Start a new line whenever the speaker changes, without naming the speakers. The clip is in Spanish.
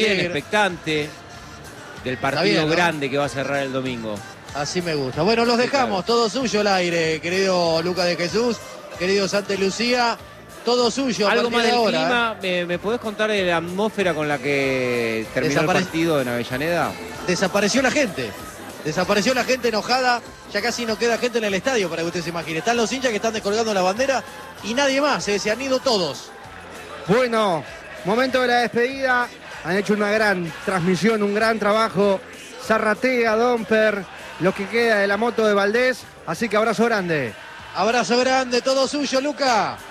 expectante del partido grande que va a cerrar el domingo.
Así me gusta. Bueno, los dejamos, todo suyo el aire, querido Lucas de Jesús, querido Santa Lucía, todo suyo.
Algo más del
ahora,
clima, ¿me podés contar de la atmósfera con la que terminó el partido en Avellaneda?
Desapareció la gente enojada, ya casi no queda gente en el estadio para que usted se imagine. Están los hinchas que están descolgando la bandera y nadie más, se han ido todos.
Bueno, momento de la despedida, han hecho una gran transmisión, un gran trabajo. Zarratea, Domper, lo que queda de la moto de Valdés, así que abrazo grande.
Abrazo grande, todo suyo, Luca.